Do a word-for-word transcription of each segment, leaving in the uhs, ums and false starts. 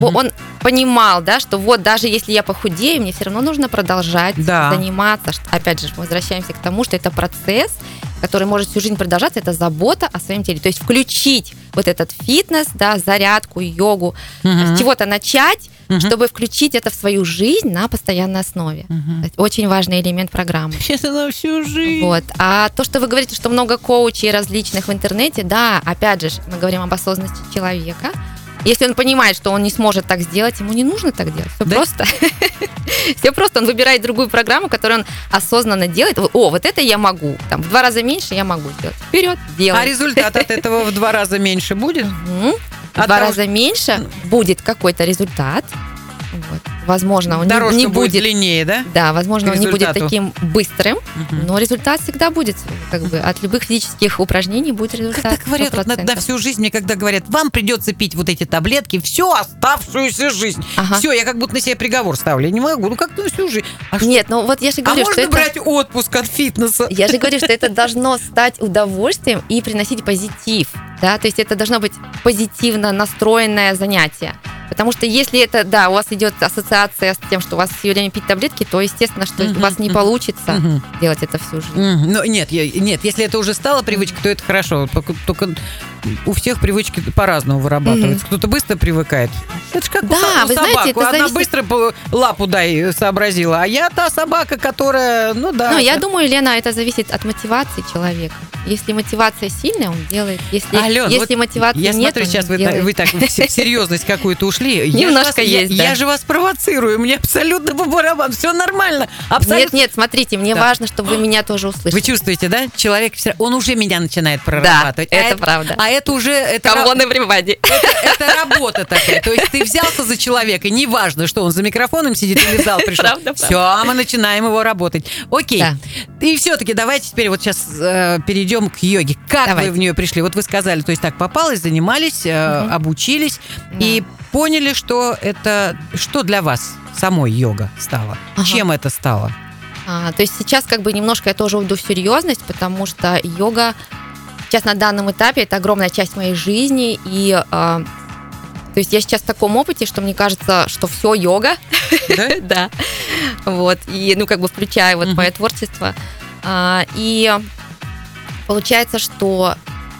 Mm-hmm. Он понимал, да, что вот даже если я похудею, мне все равно нужно продолжать да. заниматься. Опять же, возвращаемся к тому, что это процесс, который может всю жизнь продолжаться, это забота о своем теле. То есть включить вот этот фитнес, да, зарядку, йогу, mm-hmm. с чего-то начать, mm-hmm. чтобы включить это в свою жизнь на постоянной основе. Mm-hmm. Очень важный элемент программы. Сейчас на всю жизнь. Вот. А то, что вы говорите, что много коучей различных в интернете, да, опять же, мы говорим об осознанности человека. Если он понимает, что он не сможет так сделать, ему не нужно так делать. Все да? просто. Все просто. Он выбирает другую программу, которую он осознанно делает. О, вот это я могу. Там в два раза меньше я могу сделать. Вперед, делай. А результат от этого в два раза меньше будет? В два раза меньше будет какой-то результат. Вот. Возможно, он Дорожка не, не будет, будет длиннее, да? Да, возможно, он не будет таким быстрым, угу. но результат всегда будет. Как бы, от любых физических упражнений будет результат. Как так говорят вот на, на всю жизнь, мне когда говорят, вам придется пить вот эти таблетки всю оставшуюся жизнь. Ага. Все, я как будто на себя приговор ставлю. Я не могу, ну как-то всю жизнь. А Нет, ну вот я же говорю, а что можно это... брать отпуск от фитнеса? Я же говорю, что это должно стать удовольствием и приносить позитив. Да? То есть это должно быть позитивно настроенное занятие. Потому что если это, да, у вас идет ассоциация с тем, что у вас все время пить таблетки, то, естественно, что uh-huh, у вас не uh-huh. получится uh-huh. делать это всю жизнь. Uh-huh. Но нет, я, нет, если это уже стало привычкой, то это хорошо. Только, только у всех привычки по-разному вырабатываются. Uh-huh. Кто-то быстро привыкает. Это же как да, у, вы у собаку. знаете, это Она зависит... быстро по лапу дай сообразила, а я та собака, которая, ну да. Ну, это... я думаю, Лена, это зависит от мотивации человека. Если мотивация сильная, он делает. Если, Ален, если вот мотивации я нет, смотрю, сейчас вы, делает. вы так в серьезность какую-то ушли. Немножко есть, я, да. я же вас провоцирую, мне абсолютно по барабану, все нормально. Абсолютно... Нет, нет, смотрите, мне да. важно, чтобы вы меня тоже услышали. Вы чувствуете, да? Человек, он уже меня начинает прорабатывать. Да, а это это правда. А это уже... Это Кого на приводе. Это, это работа такая. То есть ты взялся за человека, неважно, что он за микрофоном сидит или в зал пришел. Правда, все, правда. Мы начинаем его работать. Окей. Да. И все-таки давайте теперь вот сейчас э, перейдем к йоге. Как давайте. Вы в нее пришли? Вот вы сказали, то есть так попалось, занимались, э, угу. обучились да. и поняли, что это... Что для вас самой йога стала? Ага. Чем это стало? А, то есть сейчас как бы немножко я тоже уйду в серьезность, потому что йога сейчас на данном этапе это огромная часть моей жизни, и э, то есть я сейчас в таком опыте, что мне кажется, что все йога, да, да, вот, и ну как бы включая вот мое творчество, и получается, что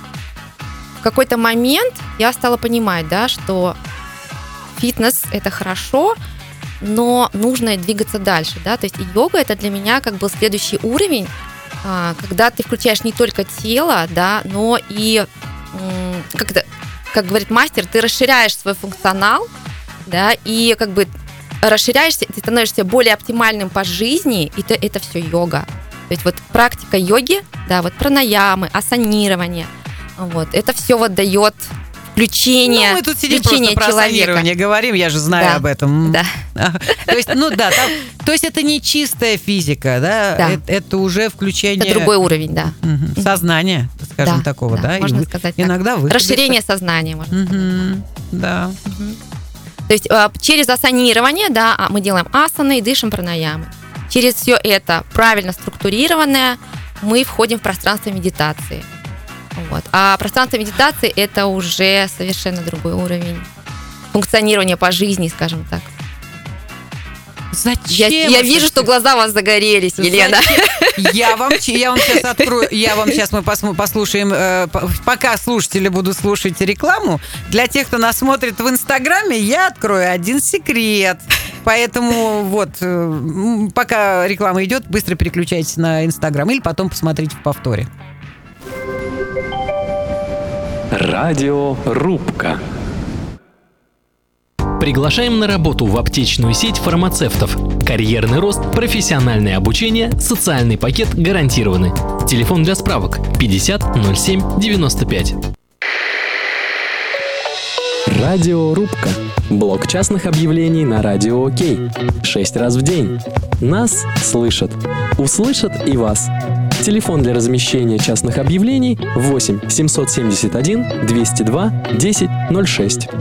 в какой-то момент я стала понимать, да, что фитнес это хорошо, но нужно двигаться дальше, да, то есть йога это для меня как бы следующий уровень, когда ты включаешь не только тело, да, но и, как, это, как говорит мастер, ты расширяешь свой функционал, да, и как бы расширяешься, ты становишься более оптимальным по жизни, и это, это все йога. То есть вот практика йоги, да, вот пранаямы, асанирование, вот, это все вот дает включение, ну, мы тут сидим просто про асанирование говорим, я же знаю да, об этом. Да. То есть, ну да, там, то есть это не чистая физика, да? да. Это, это уже включение... Это другой уровень, да. Сознания, скажем, да, такого, да? да? Можно и сказать иногда так. Расширение сознания, можно сказать. Да. То есть через асанирование, да, мы делаем асаны и дышим пранаямы. Через все это правильно структурированное мы входим в пространство медитации. Вот. А пространство медитации – это уже совершенно другой уровень функционирования по жизни, скажем так. Зачем? Я, я вижу, что глаза у вас загорелись, Елена. Я вам, я вам сейчас открою, я вам сейчас мы послушаем, э, пока слушатели будут слушать рекламу, для тех, кто нас смотрит в Инстаграме, я открою один секрет. Поэтому вот, э, пока реклама идет, быстро переключайтесь на Инстаграм или потом посмотрите в повторе. Радиорубка. Приглашаем на работу в аптечную сеть фармацевтов. Карьерный рост, профессиональное обучение, социальный пакет гарантированы. Телефон для справок пятьдесят ноль семь девяносто пять. Радиорубка. Блок частных объявлений на Радио Окей. Шесть раз в день. Нас слышат. Услышат и вас. Телефон для размещения частных объявлений восемь семьсот семьдесят один двести два десять ноль шесть.